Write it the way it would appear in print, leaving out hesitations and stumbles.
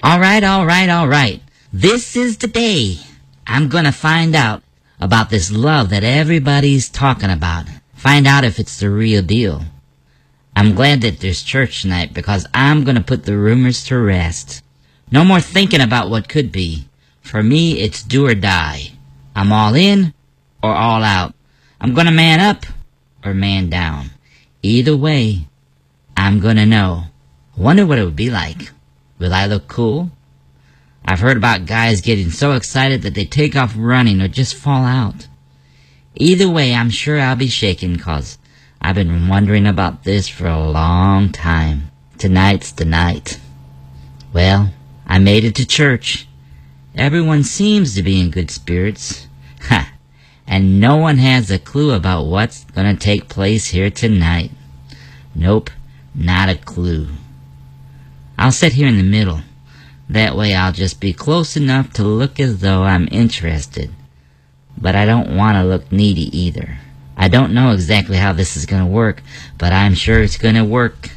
Alright. This is the day I'm gonna find out about this love that everybody's talking about. Find out if it's the real deal. I'm glad that there's church tonight because I'm gonna put the rumors to rest. No more thinking about what could be. For me, it's do or die. I'm all in or all out. I'm gonna man up or man down. Either way, I'm gonna know. I wonder what it would be like. Will I look cool? I've heard about guys getting so excited that they take off running or just fall out. Either way, I'm sure I'll be shaking 'cause I've been wondering about this for a long time. Tonight's the night. Well, I made it to church. Everyone seems to be in good spirits. Ha! And no one has a clue about what's gonna take place here tonight. Nope, not a clue. I'll sit here in the middle. That way I'll just be close enough to look as though I'm interested. But I don't want to look needy either. I don't know exactly how this is going to work, but I'm sure it's going to work.